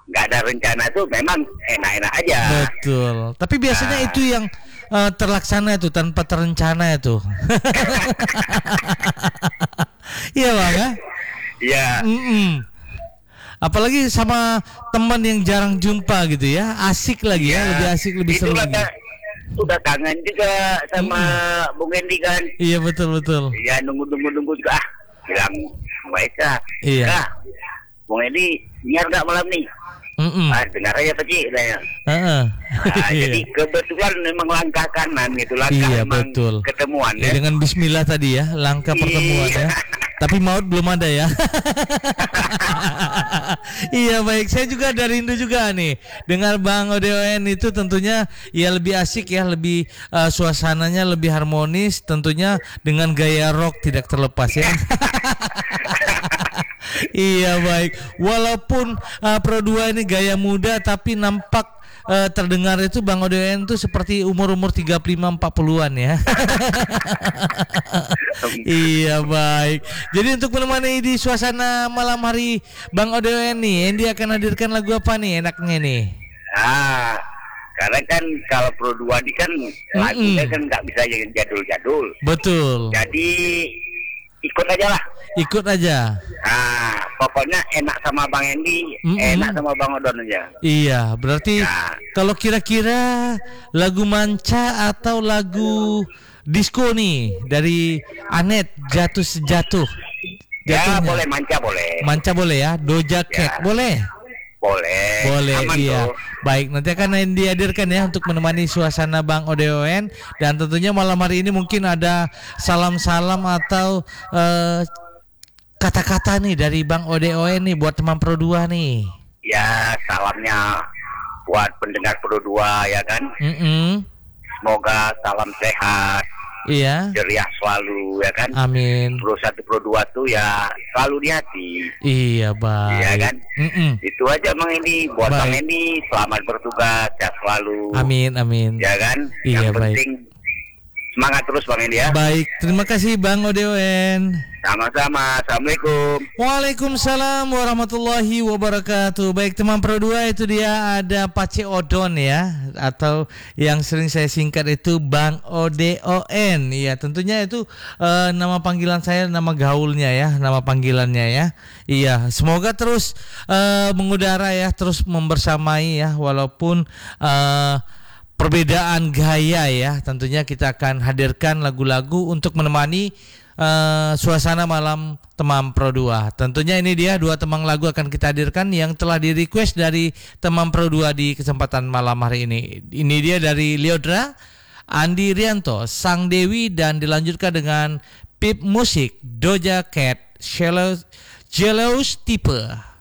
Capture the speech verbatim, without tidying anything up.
nggak ada rencana tuh memang enak-enak aja. Betul. Tapi biasanya Nah. itu yang uh, terlaksana itu tanpa terencana itu. Iya bang ya. Iya. Mm-mm. Apalagi sama teman yang jarang jumpa gitu ya, asik lagi ya, Ya, lebih asik, lebih seru itulah lagi. kan, udah kangen juga sama Mm-mm. Bung Hendy kan. Iya betul betul. Ya nunggu-nunggu-nunggu juga ah, bilang baik ah. Iya. Nah, Bung Hendy nyiar nggak malam nih? Mm-mm. Ah, dengar aja Pak Cik. Nah, Heeh. nah, jadi kebetulan memang langkah kanan gitu, langkah Iya memang betul. ketemuan Ya, ya. dengan Bismillah tadi ya, langkah pertemuan ya. Tapi maut belum ada ya. Iya baik, saya juga dari Indo juga nih. Dengar Bang O D O N itu tentunya ya lebih asik ya, lebih uh, suasananya lebih harmonis, tentunya dengan gaya rock tidak terlepas ya. Iya baik. Walaupun uh, Pro dua ini gaya muda tapi nampak uh, terdengar itu Bang O D O N itu seperti umur-umur tiga puluh lima empat puluhan ya. Iya baik. Jadi untuk menemani di suasana malam hari Bang O D O N nih, Andy akan hadirkan lagu apa nih enaknya nih? Ah, karena kan kalau Pro dua ini kan lagunya kan nggak bisa yang jadul-jadul. Betul. Jadi ikut aja lah. Ikut aja. Ah, pokoknya enak sama Bang Hendy, Mm-mm. enak sama Bang Odon aja. Iya, berarti Ya. kalau kira-kira lagu manca atau lagu disco nih dari Anet Jatuh Sejatuh. Ya Jatuhnya. boleh manca boleh. Manca boleh ya, Doja Cat Ya. boleh. Boleh. Boleh, Aman iya. tuh. Baik, nanti akan dihadirkan ya untuk menemani suasana Bang O D O N dan tentunya malam hari ini mungkin ada salam-salam atau eh, kata-kata nih dari Bang O D O N nih buat teman Pro dua nih. Ya salamnya buat pendengar Pro dua ya kan. Mm-mm. Semoga salam sehat, Iya. ceria selalu ya kan. Amin. Pro satu Pro dua tuh ya selalu di hati. Iya, baik. Iya kan? Mm-mm. Itu aja Bang Hendy. Buat Baik. Bang Hendy selamat bertugas, sehat selalu. Amin, amin. Ya kan? Iya, Yang baik. penting semangat terus Bang Hendy ya. Baik, terima kasih Bang O D O N. Sama-sama. Assalamualaikum. Waalaikumsalam warahmatullahi wabarakatuh. Baik teman Pro dua, itu dia ada Pace Odon ya, atau yang sering saya singkat itu Bang O D O N. Ya tentunya itu uh, nama panggilan saya, nama gaulnya ya, nama panggilannya ya. Iya, semoga terus uh, mengudara ya, terus membersamai ya, walaupun uh, perbedaan gaya ya. Tentunya kita akan hadirkan lagu-lagu untuk menemani Uh, suasana malam teman Pro dua. Tentunya ini dia dua temang lagu akan kita hadirkan yang telah di request dari teman Pro dua di kesempatan malam hari ini. Ini dia dari Leodra, Andi Rianto, Sang Dewi, dan dilanjutkan dengan Pip Musik, Doja Cat, Jealous Tipe.